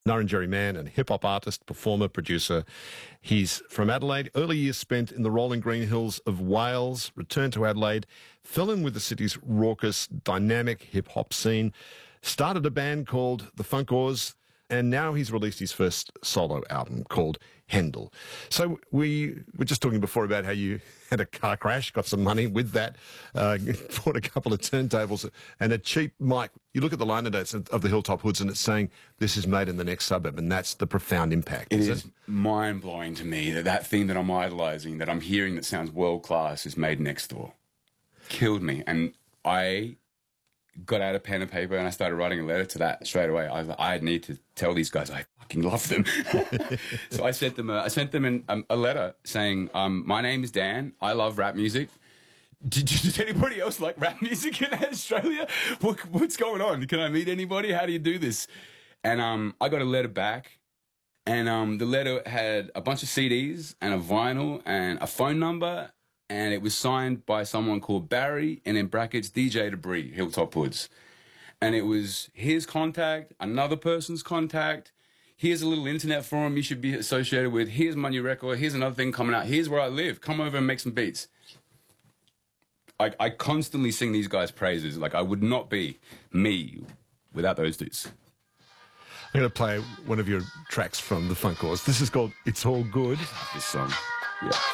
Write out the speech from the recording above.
Nurrinjeri man and hip-hop artist, performer, producer. He's from Adelaide. Early years spent in the rolling green hills of Wales, returned to Adelaide, fell in with the city's raucous, dynamic hip-hop scene, started a band called the Funkors, and now he's released his first solo album called Hendel. So we were just talking before about how you had a car crash, got some money with that, bought a couple of turntables and a cheap mic. You look at the liner notes of the Hilltop Hoods and it's saying, this is made in the next suburb, and that's the profound impact. It is mind-blowing to me that that thing that I'm idolising, that I'm hearing that sounds world-class, is made next door. Killed me. And I got out a pen and paper and I started writing a letter to that straight away. I was like, I need to tell these guys I fucking love them. So I sent them a letter saying, my name is Dan. I love rap music. Does anybody else like rap music in Australia? What's going on? Can I meet anybody? How do you do this? And I got a letter back, and the letter had a bunch of CDs and a vinyl and a phone number, and it was signed by someone called Barry, and in brackets, DJ Debris, Hilltop Hoods. And it was his contact, another person's contact. Here's a little internet forum you should be associated with. Here's my new record. Here's another thing coming out. Here's where I live. Come over and make some beats. I constantly sing these guys' praises. Like, I would not be me without those dudes. I'm going to play one of your tracks from the Funkors. This is called It's All Good. This song, yeah.